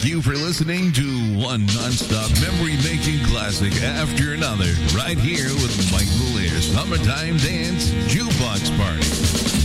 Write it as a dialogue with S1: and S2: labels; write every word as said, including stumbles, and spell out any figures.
S1: Thank you for listening to one nonstop memory-making classic after another, right here with Mike Valier, Summertime Dance Jukebox Party.